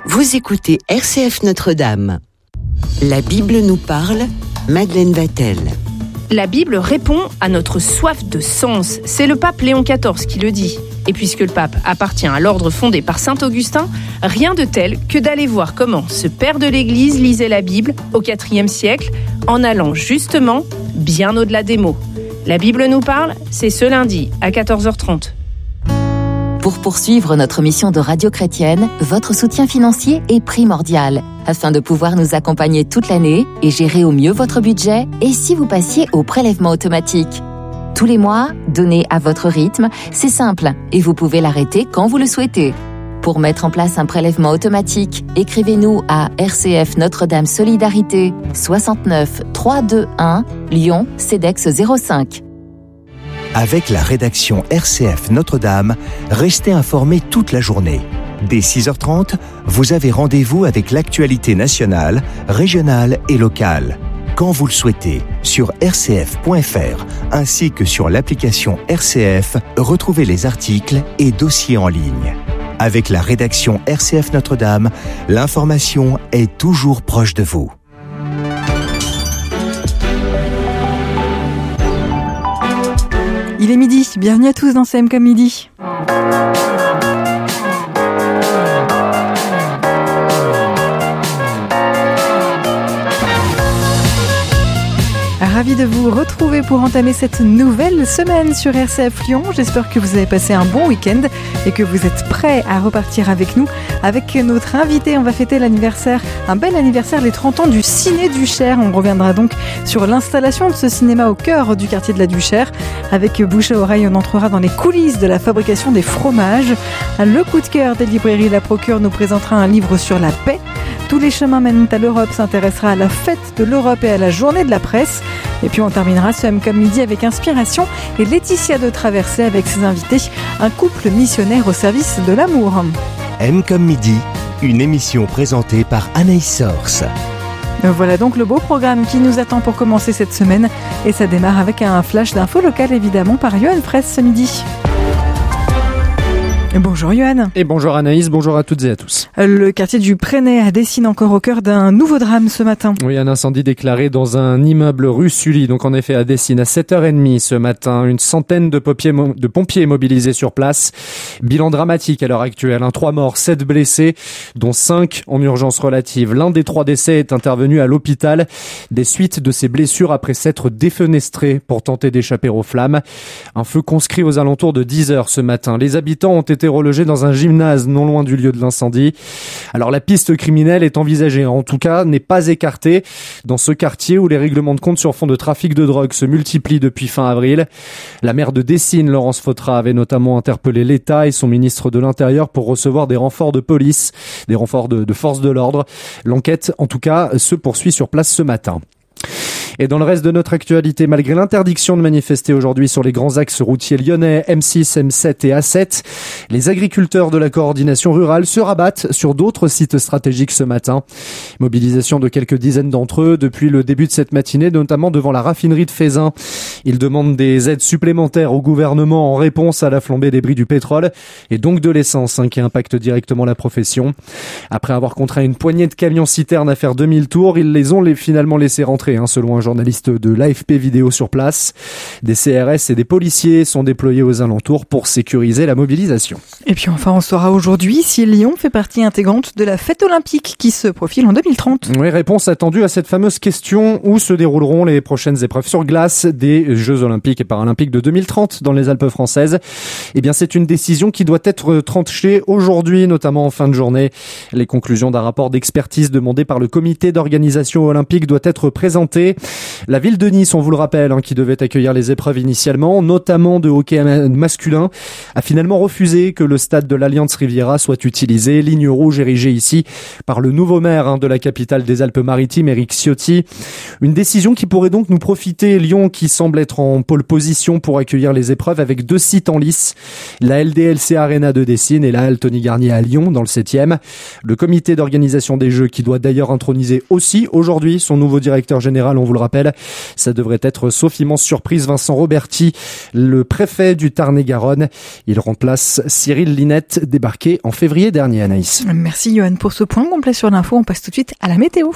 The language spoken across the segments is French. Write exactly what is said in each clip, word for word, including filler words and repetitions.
Vous écoutez R C F Notre-Dame. La Bible nous parle, Madeleine Vatel. La Bible répond à notre soif de sens. C'est le pape Léon quatorze qui le dit. Et puisque le pape appartient à l'ordre fondé par saint Augustin, rien de tel que d'aller voir comment ce père de l'Église lisait la Bible au quatrième siècle, en allant justement bien au-delà des mots. La Bible nous parle, c'est ce lundi à quatorze heures trente. Pour poursuivre notre mission de radio chrétienne, votre soutien financier est primordial afin de pouvoir nous accompagner toute l'année et gérer au mieux votre budget. Et si vous passiez au prélèvement automatique tous les mois, donnez à votre rythme, c'est simple et vous pouvez l'arrêter quand vous le souhaitez. Pour mettre en place un prélèvement automatique, écrivez-nous à R C F Notre-Dame Solidarité soixante-neuf trois cent vingt-et-un Lyon CEDEX zéro cinq. Avec la rédaction R C F Notre-Dame, restez informés toute la journée. Dès six heures trente, vous avez rendez-vous avec l'actualité nationale, régionale et locale. Quand vous le souhaitez, sur r c f point f r ainsi que sur l'application R C F, retrouvez les articles et dossiers en ligne. Avec la rédaction R C F Notre-Dame, l'information est toujours proche de vous. Il est midi, bienvenue à tous dans C M comme midi. Ravi de vous retrouver pour entamer cette nouvelle semaine sur R C F Lyon. J'espère que vous avez passé un bon week-end et que vous êtes prêts à repartir avec nous. Avec notre invité, on va fêter l'anniversaire, un bel anniversaire, les trente ans du Ciné Duchère. On reviendra donc sur l'installation de ce cinéma au cœur du quartier de la Duchère. Avec bouche à oreille, on entrera dans les coulisses de la fabrication des fromages. Le coup de cœur des librairies La Procure nous présentera un livre sur la paix. Tous les chemins mènent à l'Europe s'intéressera à la fête de l'Europe et à la journée de la presse. Et puis on terminera ce M comme midi avec Inspiration et Laetitia de Traversée avec ses invités, un couple missionnaire au service de l'amour. M comme midi, une émission présentée par Anaïs Source. Voilà donc le beau programme qui nous attend pour commencer cette semaine. Et ça démarre avec un flash d'infos locales évidemment par Johan Fraisse ce midi. Bonjour Yoann. Et bonjour Anaïs, bonjour à toutes et à tous. Le quartier du Prénay a dessiné encore au cœur d'un nouveau drame ce matin. Oui, un incendie déclaré dans un immeuble rue Sully, donc en effet à Dessines à sept heures trente ce matin. Une centaine de pompiers, de pompiers mobilisés sur place. Bilan dramatique à l'heure actuelle, hein. Trois morts, sept blessés, dont cinq en urgence relative. L'un des trois décès est intervenu à l'hôpital des suites de ses blessures après s'être défenestré pour tenter d'échapper aux flammes. Un feu conscrit aux alentours de dix heures ce matin. Les habitants ont été relogé dans un gymnase non loin du lieu de l'incendie. Alors la piste criminelle est envisagée, en tout cas n'est pas écartée dans ce quartier où les règlements de compte sur fond de trafic de drogue se multiplient depuis fin avril. La maire de Dessines, Laurence Fautra, avait notamment interpellé l'État et son ministre de l'Intérieur pour recevoir des renforts de police, des renforts de, de forces de l'ordre. L'enquête, en tout cas, se poursuit sur place ce matin. Et dans le reste de notre actualité, malgré l'interdiction de manifester aujourd'hui sur les grands axes routiers lyonnais M six, M sept et A sept, les agriculteurs de la coordination rurale se rabattent sur d'autres sites stratégiques ce matin. Mobilisation de quelques dizaines d'entre eux depuis le début de cette matinée, notamment devant la raffinerie de Feyzin. Ils demandent des aides supplémentaires au gouvernement en réponse à la flambée des prix du pétrole et donc de l'essence, hein, qui impacte directement la profession. Après avoir contraint une poignée de camions-citernes à faire deux mille tours, ils les ont les finalement laissés rentrer, hein, selon un journaliste de l'A F P Vidéo sur place. Des C R S et des policiers sont déployés aux alentours pour sécuriser la mobilisation. Et puis enfin, on saura aujourd'hui si Lyon fait partie intégrante de la fête olympique qui se profile en deux mille trente. Oui, réponse attendue à cette fameuse question: où se dérouleront les prochaines épreuves sur glace des Jeux olympiques et paralympiques de deux mille trente dans les Alpes françaises? Eh bien, c'est une décision qui doit être tranchée aujourd'hui, notamment en fin de journée. Les conclusions d'un rapport d'expertise demandé par le comité d'organisation olympique doit être présentées. La ville de Nice, on vous le rappelle, hein, qui devait accueillir les épreuves initialement, notamment de hockey masculin, a finalement refusé que le stade de l'Alliance Riviera soit utilisé. Ligne rouge érigée ici par le nouveau maire hein, de la capitale des Alpes-Maritimes, Éric Ciotti. Une décision qui pourrait donc nous profiter. Lyon qui semble être en pole position pour accueillir les épreuves avec deux sites en lice, la L D L C Arena de Dessines et la Halle Tony Garnier à Lyon dans le septième. Le comité d'organisation des Jeux qui doit d'ailleurs introniser aussi aujourd'hui son nouveau directeur général, on vous le rappelle, rappelle, ça devrait être sauf immense surprise Vincent Roberti, le préfet du Tarn-et-Garonne. Il remplace Cyril Linette, débarqué en février dernier, Anaïs. Merci Johan pour ce point complet sur l'info. On passe tout de suite à la météo.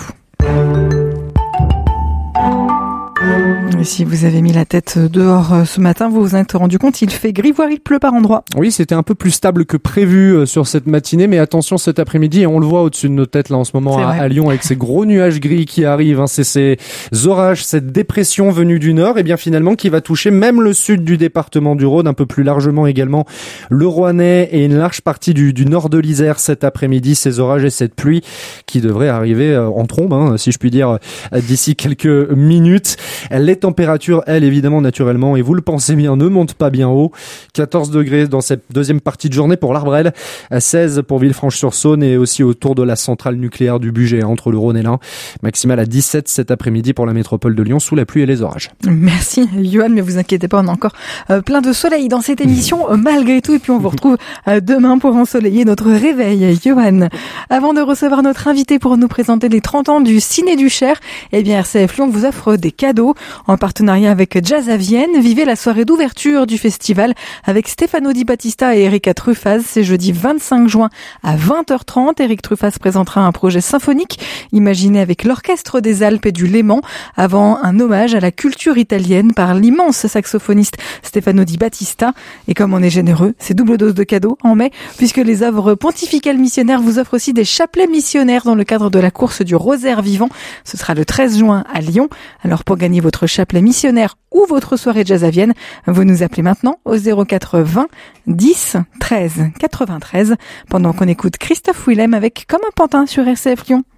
Et si vous avez mis la tête dehors ce matin, vous vous êtes rendu compte, il fait gris, voire il pleut par endroits. Oui, c'était un peu plus stable que prévu sur cette matinée, mais attention cet après-midi, on le voit au-dessus de nos têtes là en ce moment à, à Lyon avec ces gros nuages gris qui arrivent, hein, c'est ces orages, cette dépression venue du nord, et bien finalement qui va toucher même le sud du département du Rhône, un peu plus largement également le Rouennais et une large partie du, du nord de l'Isère cet après-midi, ces orages et cette pluie qui devraient arriver en trombe, hein, si je puis dire, d'ici quelques minutes. Les températures, elles, évidemment, naturellement, et vous le pensez bien, ne montent pas bien haut. quatorze degrés dans cette deuxième partie de journée pour l'Arbrel, seize pour Villefranche-sur-Saône et aussi autour de la centrale nucléaire du Bugey, entre le Rhône et l'Ain. Maximale à dix-sept cet après-midi pour la métropole de Lyon, sous la pluie et les orages. Merci, Johan, mais vous inquiétez pas, on a encore euh, plein de soleil dans cette émission, euh, malgré tout, et puis on vous retrouve euh, demain pour ensoleiller notre réveil, Johan. Avant de recevoir notre invité pour nous présenter les trente ans du Ciné du Cher, eh bien, R C F Lyon vous offre des cadeaux. En partenariat avec Jazz à Vienne, vivez la soirée d'ouverture du festival avec Stefano Di Battista et Erika Truffaz. C'est jeudi vingt-cinq juin à vingt heures trente. Eric Truffaz présentera un projet symphonique imaginé avec l'Orchestre des Alpes et du Léman avant un hommage à la culture italienne par l'immense saxophoniste Stefano Di Battista. Et comme on est généreux, c'est double dose de cadeaux en mai puisque les œuvres pontificales missionnaires vous offrent aussi des chapelets missionnaires dans le cadre de la course du Rosaire vivant. Ce sera le treize juin à Lyon. Alors pour gagner votre chapelet missionnaire ou votre soirée jazz à Vienne, vous nous appelez maintenant au zéro quatre vingt dix treize quatre-vingt-treize pendant qu'on écoute Christophe Willem avec Comme un pantin sur R C F Lyon.